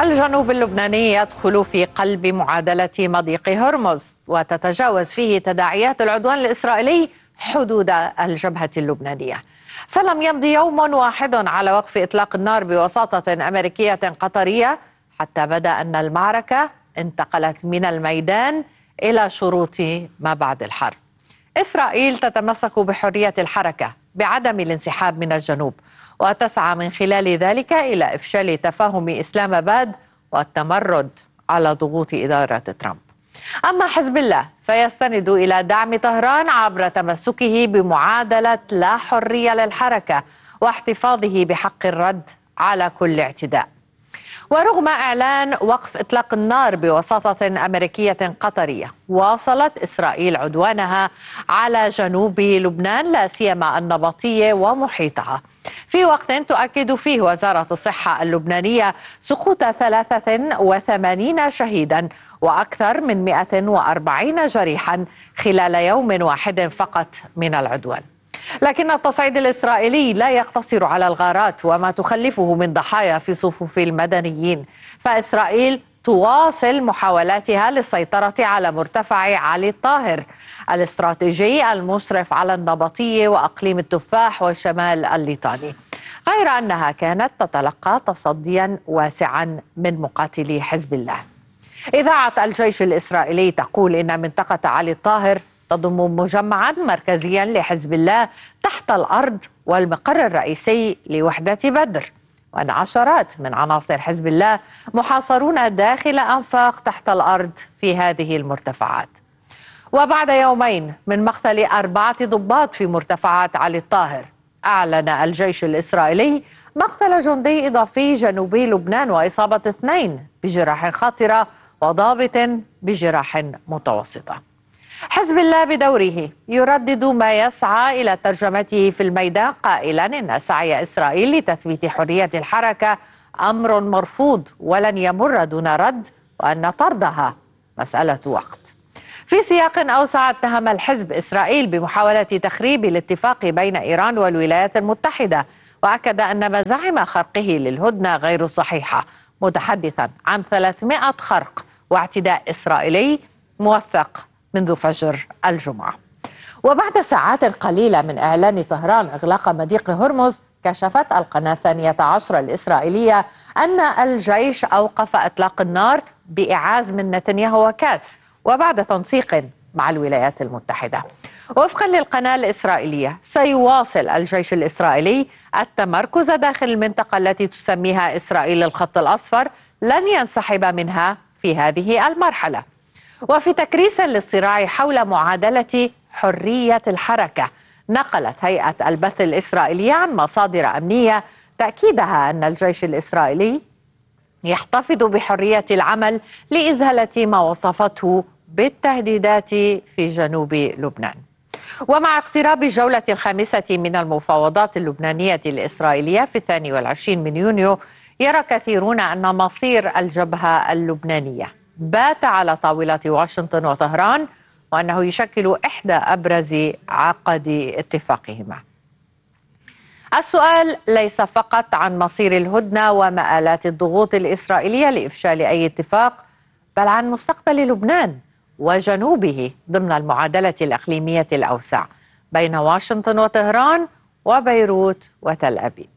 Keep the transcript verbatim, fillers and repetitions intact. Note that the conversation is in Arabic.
الجنوب اللبناني يدخل في قلب معادلة مضيق هرمز، وتتجاوز فيه تداعيات العدوان الإسرائيلي حدود الجبهة اللبنانية. فلم يمضي يوم واحد على وقف إطلاق النار بوساطة أمريكية قطرية حتى بدا أن المعركة انتقلت من الميدان إلى شروط ما بعد الحرب. إسرائيل تتمسك بحرية الحركة بعدم الانسحاب من الجنوب، وتسعى من خلال ذلك إلى إفشال تفاهم إسلام آباد والتمرد على ضغوط إدارة ترامب. أما حزب الله فيستند إلى دعم طهران عبر تمسكه بمعادلة لا حرية للحركة واحتفاظه بحق الرد على كل اعتداء. ورغم إعلان وقف إطلاق النار بوساطة أمريكية قطرية، واصلت إسرائيل عدوانها على جنوب لبنان لا سيما النبطية ومحيطها، في وقت تؤكد فيه وزارة الصحة اللبنانية سقوط ثلاثة وثمانين شهيدا وأكثر من مئة وأربعين جريحا خلال يوم واحد فقط من العدوان. لكن التصعيد الإسرائيلي لا يقتصر على الغارات وما تخلفه من ضحايا في صفوف المدنيين، فإسرائيل تواصل محاولاتها للسيطرة على مرتفع علي الطاهر الاستراتيجي المشرف على النبطية وأقليم التفاح وشمال الليطاني، غير أنها كانت تتلقى تصديا واسعا من مقاتلي حزب الله. إذاعة الجيش الإسرائيلي تقول إن منطقة علي الطاهر تضم مجمعا مركزيا لحزب الله تحت الأرض والمقر الرئيسي لوحدة بدر، وأن عشرات من عناصر حزب الله محاصرون داخل أنفاق تحت الأرض في هذه المرتفعات. وبعد يومين من مقتل أربعة ضباط في مرتفعات علي الطاهر، أعلن الجيش الإسرائيلي مقتل جندي إضافي جنوبي لبنان وإصابة اثنين بجراح خطرة وضابط بجراح متوسطة. حزب الله بدوره يردد ما يسعى إلى ترجمته في الميدان، قائلا إن سعي إسرائيل لتثبيت حرية الحركة أمر مرفوض ولن يمر دون رد، وأن طردها مسألة وقت. في سياق أوسع، اتهم الحزب إسرائيل بمحاولة تخريب الاتفاق بين إيران والولايات المتحدة، وأكد أن مزاعم خرقه للهدنة غير صحيحة، متحدثا عن ثلاثمائة خرق واعتداء إسرائيلي موثق منذ فجر الجمعة. وبعد ساعات قليلة من إعلان طهران إغلاق مضيق هرمز، كشفت القناة الثانية عشر الإسرائيلية أن الجيش أوقف إطلاق النار بإعاز من نتنياهو وكاتس وبعد تنسيق مع الولايات المتحدة. وفقا للقناة الإسرائيلية، سيواصل الجيش الإسرائيلي التمركز داخل المنطقة التي تسميها إسرائيل الخط الأصفر، لن ينسحب منها في هذه المرحلة. وفي تكريس للصراع حول معادلة حرية الحركة، نقلت هيئة البث الإسرائيلية عن مصادر أمنية تأكيدها أن الجيش الإسرائيلي يحتفظ بحرية العمل لإزالة ما وصفته بالتهديدات في جنوب لبنان. ومع اقتراب الجولة الخامسة من المفاوضات اللبنانية الإسرائيلية في الثاني والعشرين من يونيو، يرى كثيرون أن مصير الجبهة اللبنانية بات على طاولة واشنطن وطهران، وأنه يشكل إحدى أبرز عقد اتفاقهما. السؤال ليس فقط عن مصير الهدنة ومآلات الضغوط الإسرائيلية لإفشال أي اتفاق، بل عن مستقبل لبنان وجنوبه ضمن المعادلة الإقليمية الأوسع بين واشنطن وطهران وبيروت وتل أبيب.